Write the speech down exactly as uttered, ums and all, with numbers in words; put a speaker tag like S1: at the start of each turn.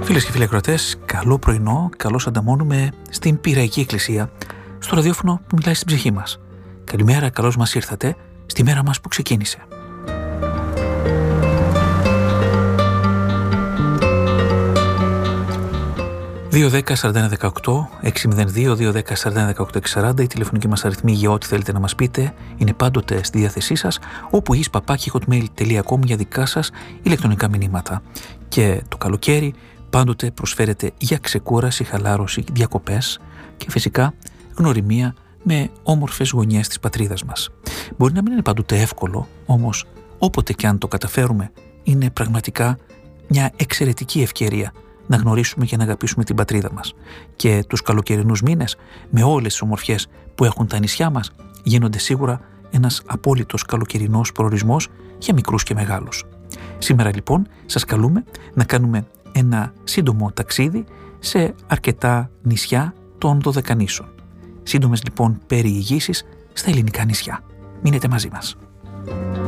S1: Φίλες και φίλοι ακροατές, καλό πρωινό, καλώς ανταμώνουμε στην Πυραϊκή Εκκλησία, στο ραδιόφωνο που μιλάει στην ψυχή μας. Καλημέρα, καλώς μας ήρθατε στη μέρα μας που ξεκίνησε. δύο δέκα σαράντα ένα δεκαοκτώ έξι μηδέν δύο δύο δέκα σαράντα ένα δεκαοκτώ έξι σαράντα, η τηλεφωνική μας αριθμή για ό,τι θέλετε να μας πείτε είναι πάντοτε στη διάθεσή σας, όπου εις παπάκι hotmail τελεία com για δικά σας ηλεκτρονικά μηνύματα. Και το καλοκαίρι πάντοτε προσφέρεται για ξεκούραση, χαλάρωση, διακοπές και φυσικά γνωριμία με όμορφες γωνιές της πατρίδας μας. Μπορεί να μην είναι πάντοτε εύκολο, όμως όποτε και αν το καταφέρουμε είναι πραγματικά μια εξαιρετική ευκαιρία να γνωρίσουμε και να αγαπήσουμε την πατρίδα μας. Και τους καλοκαιρινούς μήνες, με όλες τις ομορφιές που έχουν τα νησιά μας, γίνονται σίγουρα ένας απόλυτος καλοκαιρινός προορισμός για μικρούς και μεγάλους. Σήμερα λοιπόν σας καλούμε να κάνουμε ένα σύντομο ταξίδι σε αρκετά νησιά των Δωδεκανήσων. Σύντομες λοιπόν περιηγήσεις στα ελληνικά νησιά. Μείνετε μαζί μας.